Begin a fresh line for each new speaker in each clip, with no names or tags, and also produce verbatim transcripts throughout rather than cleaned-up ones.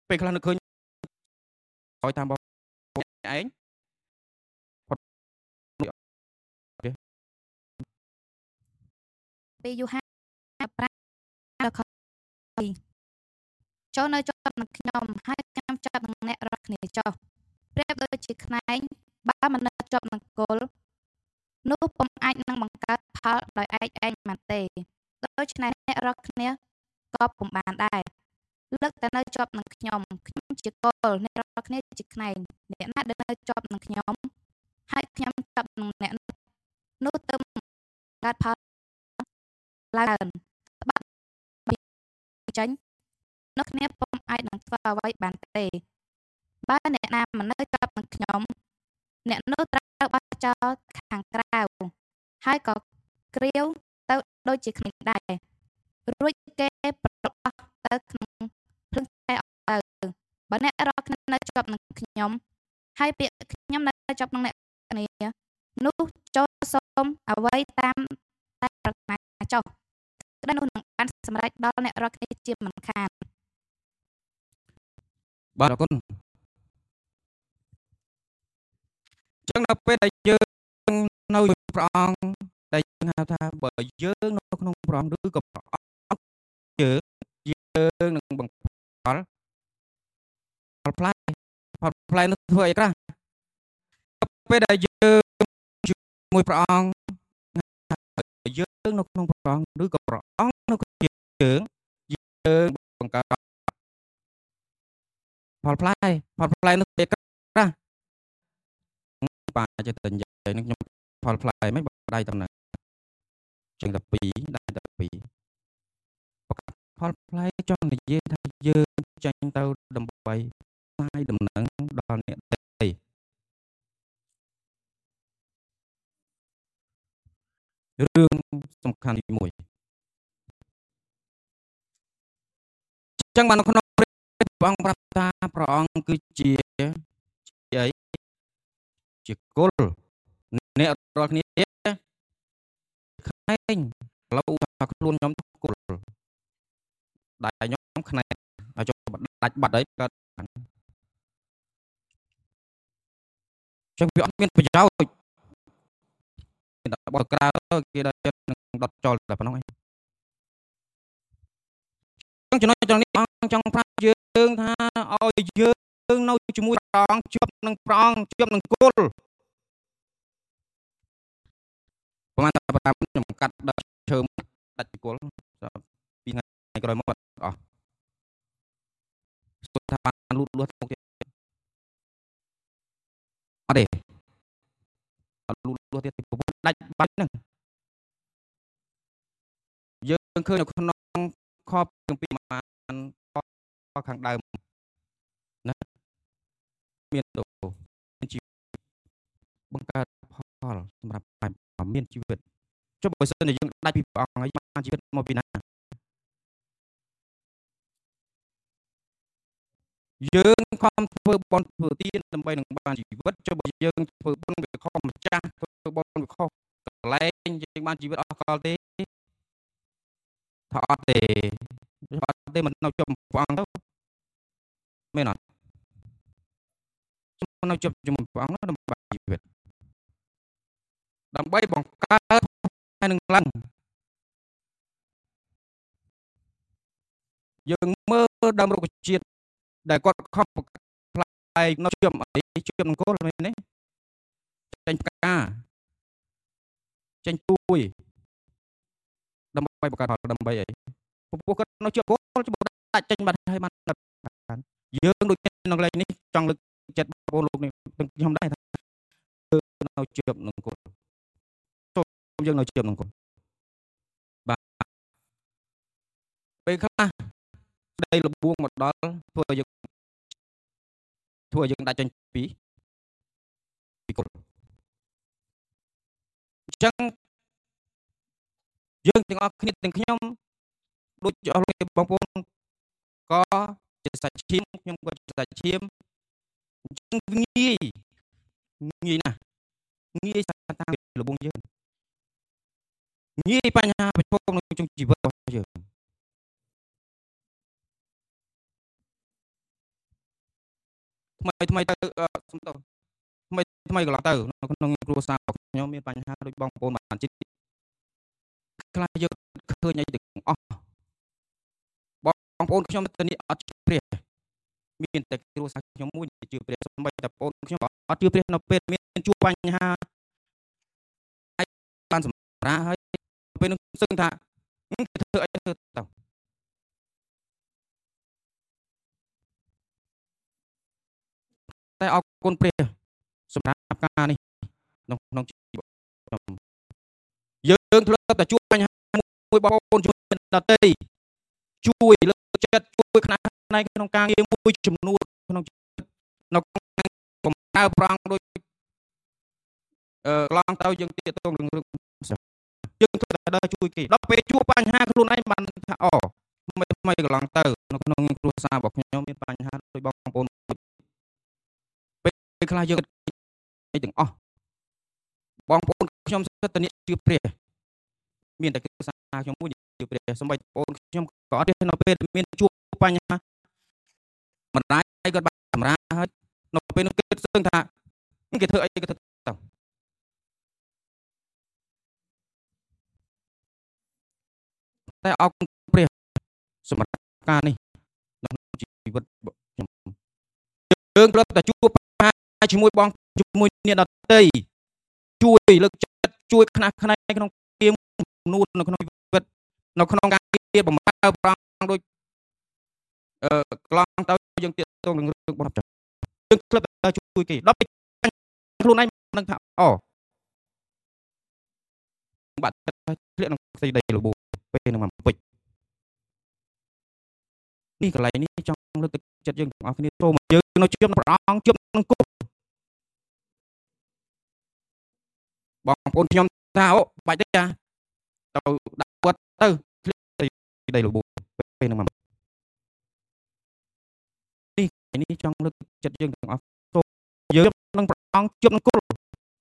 ពេលខ្លះនឹកឃើញឲ្យតាមបងឯង
ពេលយូរហើយប្រាក់ដល់ខចូលនៅជាប់នឹងខ្ញុំហើយខ្ញុំចាប់នឹងអ្នករកគ្នាចុះប្រៀបដូចជាខ្នែងបើមិននៅជាប់នឹងគល់នោះពុំអាចនឹងបង្កើតផលដោយឯកឯងបានទេដូច្នេះអ្នករកគ្នាក៏ពុំបានដែរលើកតែនៅជាប់នឹងខ្ញុំខ្ញុំជាគល់អ្នករកគ្នាជាខ្នែងអ្នកណាដែលនៅជាប់នឹងខ្ញុំហើយខ្ញុំចាប់នឹងអ្នកនោះទៅកើតផលឡើងបាក់ចេញនោះគ្នាពុំអាចនឹងធ្វើអ្វីបានទេបើអ្នកណាមិននៅជាប់នឹងខ្ញុំអ្នកនោះត្រូវបោះចោលខាងក្រៅហើយក៏ក្រាវទៅដូចជាគ្នាដែររួចគេប្រឡោះទៅក្នុងភ្លើងតែអស់ទៅបើអ្នករកគ្នានៅជាប់នឹងខ្ញុំហើយពាក្យខ្ញុំនៅជាប់នឹងអ្នកគ្នានោះចូលសូមអ្វីតាមតែប្រាថ្នាចុះក្តីនោះនឹងបានសម្រេចដល់អ្នករកគ្នាជាមិនខាន
បាទអរគុណចឹងដល់ពេលដែលយើងនៅព្រះអង្គដែលយើងហៅថាបើយើងនៅក្នុងព្រះអង្គឬក៏ព្រះអង្គយើងយើងនឹងបង្ផលផលផ្លែផលផ្លែនោះធ្វើអីខ្លះពេលដែលយើងជាមួយព្រះអង្គយើងនៅក្នុងព្រះអង្គឬក៏ព្រះអង្គនៅក្នុងយើងយើងបង្កើតផលផ្លែផលផ្លែនោះទេខ្លះបាទចិត្តនិយាយនឹងខ្ញុំផលផ្លែមិនដៃតំណឹងចឹងតែពីរដៃតែពីរផលផ្លែចង់និយាយថាយើងចាញ់ទៅដើម្បីផ្សាយដំណឹងដល់អ្នកដទៃរឿងសំខាន់ទីមួយចឹងបាននៅក្នុងព្រះអង្គប្រាប់ថាព្រះអង្គគឺជាជាអីជាគុលអ្នករាល់គ្នាខ្នែងឥឡូវថាខ្លួនខ្ញុំគុលដែលខ្ញុំខ្នែងឲ្យចុះដាច់បាត់អីកើតចឹងវាអត់មានប្រយោជន៍តែបោះក្រៅគេដល់ចិត្តនឹងដុតចោលតែប៉ុណ្ណឹងឯងចឹងចំណុចត្រង់នេះអង្គចង់ប្រាប់យើងថាឲ្យយើងនៅជាមួយព្រះអង្គជាប់នឹងព្រះអង្គជាប់នឹងគុលប្រហែលតែតាមខ្ញុំកាត់ដល់ឈើដាច់ពីគុលពីថ្ងៃក្រោយមកអស់ស្គាល់ថាបានលូតលាស់ទៅទៀតអត់ទេអត់លូតលាស់ទៀតពីពុទ្ធដាច់បាត់ហ្នឹងយើងឃើញនៅក្នុងខទាំងពីរបានខខាងដើមណាមានដូមានជីវិតបង្កើតផលសម្រាប់បែបមានជីវិតចុះបើសិនជាយើងដាច់ពីព្រះអង្គហើយបានជីវិតមកពីណាយើងខំធ្វើបន់ធ្វើទានដើម្បីនឹងបានជីវិតចុះបើយើងធ្វើបន់វាខុសម្ចាស់ធ្វើបន់វាខុសកន្លែងយើងបានជីវិតអស់កលទេថាអត់ទេអត់ទេមិននៅជាប់ព្រះអង្គទៅមែនអត់នៅជាប់ជាមួយព្រះអង្គដើម្បីជីវិតដើម្បីបង្កើតហើយនឹងឡើងយើងមើលដើមរុក្ខជាតិដែលគាត់ខំបង្កើតផ្លែនៅជាប់អីជាប់នឹងគល់មែនទេចេញផ្កាចេញទួយដើម្បីបង្កើតផលដើម្បីអីពួកគាត់នៅជាប់គល់ជាមួយដាច់ចេញបាត់ហើយបានយើងដូចក្នុងកន្លែងនេះចង់លើកចិត្តបងប្អូនលោកនេះទាំងខ្ញុំដែរថានៅជាប់នឹងគល់សូមយើងនៅជាប់នឹងគល់បាទពេលខ្លះស្ដីលបួងមកដល់ធ្វើឲ្យយើងធ្វើឲ្យយើងដាច់ចេញពីពីគល់អញ្ចឹងយើងទាំងអស់គ្នាទាំងខ្ញុំដូចអស់លោកបងប្អូនក៏ជាសាច់ឈាមខ្ញុំក៏ជាសាច់ឈាមអញ្ចឹងងាយងាយណាស់ងាយសាតាមលបងយើងងាយបញ្ហាប្រឈមនៅក្នុងជីវិតរបស់យើងថ្មីថ្មីទៅសុំទៅថ្មីថ្មីកន្លងទៅនៅក្នុងគ្រួសារខ្ញុំមានបញ្ហាដូចបងប្អូនបានជិតខ្លះយកឃើញអីទាំងអស់បងប្អូនខ្ញុំទៅនេះអត់ជឿព្រះមានតែគ្រួសារខ្ញុំមួយជឿព្រះសូម្បីតែបងប្អូនខ្ញុំក៏អត់ជឿព្រះនៅពេលមានជួបបញ្ហាអាចបានសម្រាប់ហើយពេលនោះសឹងថាគេធ្វើអីធ្វើទៅតែអរគុណព្រះសម្រាប់ការនេះក្នុងក្នុងជីវិតខ្ញុំយើងធ្លាប់តែជួបបញ្ហាមួយបងប្អូនជួយដទៃជួយលើកចិត្តជួយខ្នះផ្នែកក្នុងការងារមួយចំនួនក្នុងជីវិតនៅក្នុងបំរើប្រងដូចអឺកន្លងទៅយើងទៀតតងរឿងរឿងយើងធ្វើតែដើរជួយគេដល់ពេលជួបបញ្ហាខ្លួនឯងបានថាអូថ្មីថ្មីកន្លងទៅនៅក្នុងគ្រួសាររបស់ខ្ញុំមានបញ្ហាដូចបងប្អូនពេលខ្លះយើងអីទាំងអស់បងប្អូនខ្ញុំសិតតនេះជឿព្រះមានតែគ្រួសារខ្ញុំមួយជឿព្រះសម្បីបងប្អូនខ្ញុំក៏អត់ទេនៅពេលមានជួបបញ្ហាម្ដាយគាត់បានសម្រាប់ហើយនៅពេលនោះគេសឹងថាគេធ្វើអីគេធ្វើទៅតែអរគុណព្រះសម្រាប់ការនេះក្នុងជីវិតខ្ញុំយើងត្រូវតែជួបបញ្ហាជាមួយបងជាមួយអ្នកដទៃជួយលើកចិត្តជួយខ្នះខ្នែងក្នុងគៀមនួននៅក្នុងជីវិតនៅក្នុងការងារបំរើប្រងដូចអឺកន្លងទៅយើងទៀតតងនឹងរឿងបរិបទយើងធ្លាប់តែជួយគេដល់ពេលខ្លួនឯងនឹងថាអូបាត់ធ្លាក់ក្នុងខ្សែដីលបូពេលនឹងមកពេចនេះកន្លែងនេះចង់លើកទឹកចិត្តយើងទាំងអស់គ្នាចូលមកយើងនៅជួបព្រះអង្គជួបនឹងគប់បងប្អូនខ្ញុំថាអូបាច់ទេចាទៅដាក់វត្តទៅធ្លាក់ដីលបូពេលនឹងមកនេះនេះចង់លើកទឹកចិត្តយើងទាំងអស់ចូលយើងនឹងព្រះអង្គជួបនឹងគល់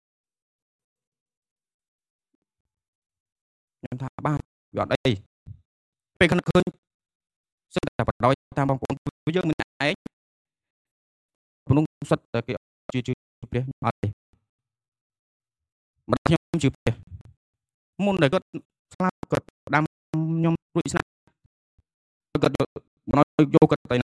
ខ្ញុំថាបាទវាអត់អីពេលឃើញឃើញសិតតែបដ ாய் តាមបងប្អូនយើងម្នាក់ឯងក្នុងសិតតែគេជឿជឿព្រះអត់ទេម្ដងខ្ញុំជឿព្រះមុនដែលគាត់ស្លាប់គាត់ដាំខ្ញុំរួចស្នាប់គាត់មកយកគាត់ទៅ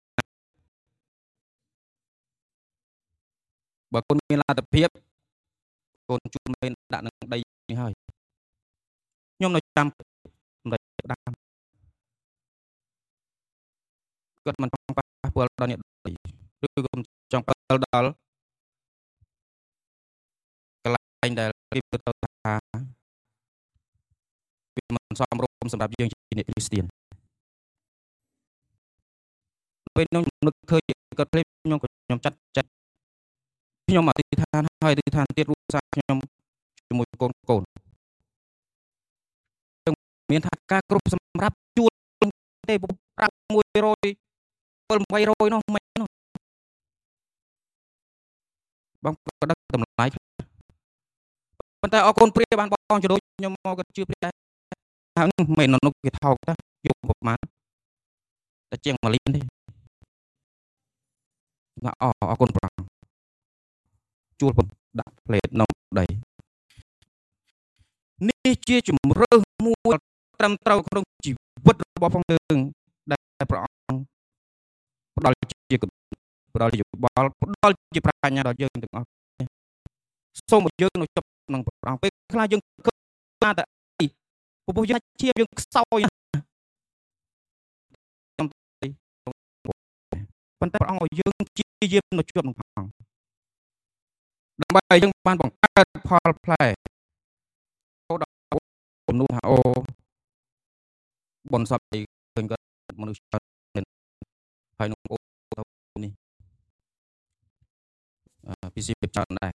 បើកូនមានលទ្ធភាពកូនជួនមែនដាក់នឹងដីនេះហើយខ្ញុំនៅចាំដីដាំគាត់មិនចង់ប៉ះពាល់ដល់អ្នកដីឬក៏ចង់ប៉ះពាល់ដល់កន្លែងដែលគេទៅថាវាមិនសមរម្យសម្រាប់យើងជាអ្នកគ្រីស្ទានពេលខ្ញុំនឹកឃើញគាត់ភ្លេចខ្ញុំក៏ខ្ញុំចាត់ចាត់ខ្ញុំអធិដ្ឋានហើយអធិដ្ឋានទៀតរូបសារខ្ញុំជាមួយកូនកូនមានថាការគ្រប់សម្រាប់ជួលទេប្រាក់មួយរយ bảy mươiនោះមិននោះបងក៏ដឹកតម្លៃប៉ុន្តែអរគុណព្រះបានបងចដូចខ្ញុំមកក៏ជឿព្រះដែរហើយមិននោះគេថោកទៅយកប្រមាណតែជាងមួយលានទេថាអរគុណព្រះជួលដាក់ផ្លេតនៅដីនេះជាជំរឿសមួយត្រឹមត្រូវក្នុងជីវិតរបស់ផងយើងដែលព្រះអង្គផ្ដល់ជាផ្ដល់ជាបលផ្ដល់ជាប្រាជ្ញាដល់យើងទាំងអស់សូមឲ្យយើងនៅជប់នឹងព្រះអង្គពេលខ្លះយើងគិតថាតែអីព្រោះយើងជាយើងខ្សោយប៉ុន្តែព្រះអង្គឲ្យយើងជាយាមនៅជប់នឹងព្រះអង្គដើម្បីឲ្យយើងបានបង្កើតផលផ្លែដល់បំណួរថាអូបនសពទីឃើញគាត់មនុស្សច្រើនហើយនឹងអូទៅនេះពីសិបច្រើនដែរ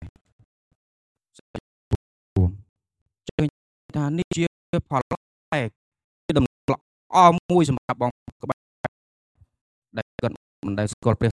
ចឹងថានេះជាផលផ្លែជាដំណឹងល្អមួយសម្រាប់បងក្បាច់ដែលគាត់មិនដែលស្គាល់ព្រះ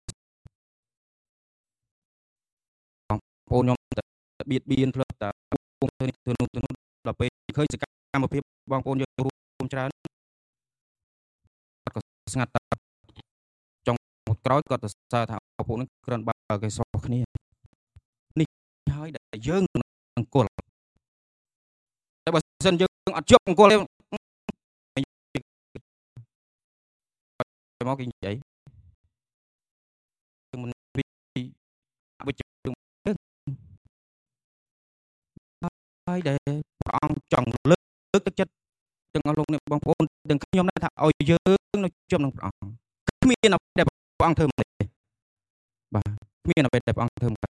បងប្អូនខ្ញុំតែបៀតបៀនផ្លើតែពុំធ្វើនេះធ្វើនោះធ្វើនោះដល់ពេលឃើញសកម្មភាពបងប្អូនយើងរួមច្រើនគាត់ក៏ស្ងាត់តែចង់ក្រក្រោយគាត់សរសើរថាឪពុកនឹងគ្រាន់បើគេសោះគ្នានេះហើយដែលយើងនឹងគល់តែបើសិនយើងអត់ជាប់អង្គុលទេមកគេនិយាយមិនពីវិជ្ជាហើយដែលព្រះអង្គចង់លើកលើកទឹកចិត្តទាំងអស់លោកអ្នកបងប្អូនទាំងខ្ញុំដែរថាឲ្យយើងនៅជាប់នឹងព្រះអង្គគ្មានអ្វីដែលព្រះអង្គធ្វើមិនទេបាទគ្មានអ្វីដែលព្រះអង្គធ្វើមិន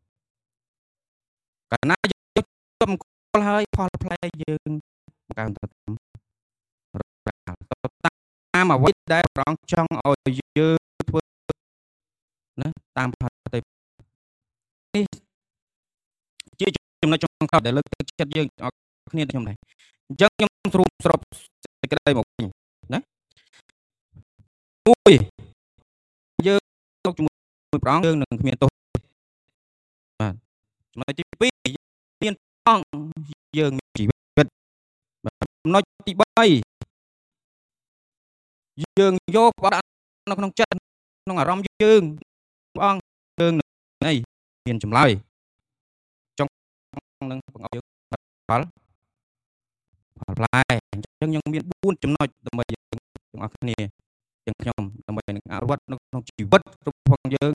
កាលណាយើងជាប់អង្គុលហើយផលផ្លែយើងកើនទៅតាមតាមអ្វីដែលព្រះអង្គចង់ឲ្យយើងធ្វើណាតាមផាត់ទៅនេះជាចំណុចចុងក្រោយដែលលើកទឹកចិត្តយើងអរគ្នាខ្ញុំដែរអញ្ចឹងខ្ញុំស្រុបស្រុបសេចក្តីមកវិញណាមួយយើងទៅជាមួយព្រះអង្គយើងនឹងគ្មានទោសបាទចំណុចទីពីរមានអង្គយើងមានជីវិតចំណុចទីបីយើងយកផ្ដាក់នៅក្នុងចិត្តក្នុងអារម្មណ៍យើងព្រះអង្គយើងនេះមានចម្លើយចង់នឹងបង្អប់យើងផលផលផ្លែអញ្ចឹងយើងមានបួនចំណុចដើម្បីយើងទាំងអស់គ្នាទាំងខ្ញុំដើម្បីនឹងអនុវត្តនៅក្នុងជីវិតរបស់យើង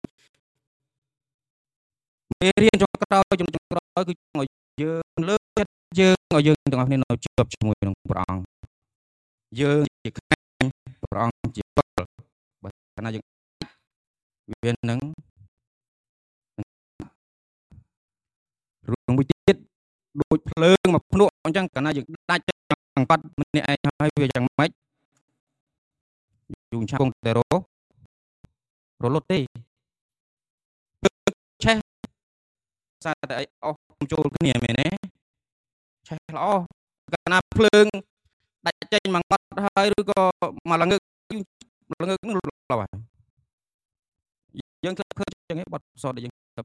មេរៀនចុងក្រោយចំណុចចុងក្រោយគឺចង់ឲ្យយើងលើកចិត្តយើងឲ្យយើងទាំងអស់គ្នានៅជាប់ជាមួយនឹងព្រះអង្គយើងជាខ្លាញ់ព្រះអង្គជាពិលបើកាលណាយើងវានឹងរឿងមួយទៀតដូចភ្លើងមកភ្នក់អញ្ចឹងកាលណាយើងដាច់អង្គត់ម្នាក់ឯងហើយវាយ៉ាងម៉េចយូរឆាប់គង់តែររលត់ទេឆេះសារតែអីអស់ចូលគ្នាមែនទេឆេះល្អកាលណាភ្លើងដាច់ចេញមកបាត់ហើយឬក៏មកល្ងឹកល្ងឹកនឹងលុបហើយយើងឃើញឃើញចឹងឯងបាត់សតដែលយើងអឺ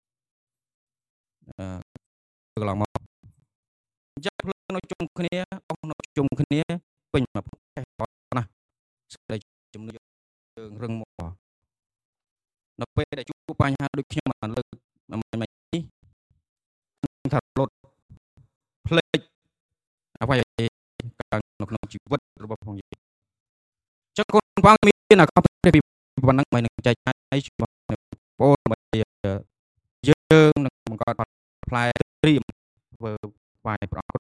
កន្លងមកអញ្ចឹងភ្លើងនៅជុំគ្នាអស់នៅជុំគ្នាពេញមកចេះណាស្ដីជំនឿយើងរឹងមកនៅពេលដែលជួបបញ្ហាដូចខ្ញុំបានលើកមិនមិននេះថារត់ផ្លេចអ្វីកើតនៅក្នុងជីវិតរបស់ផងយើងចឹងកូនបងមានអាកប្បព្រះពីប៉ុណ្ណឹងមិននឹងចែកចាយជាមួយបងដើម្បីយើងនឹងបង្កើតផ្លែត្រៀមធ្វើស្វែងប្រអប់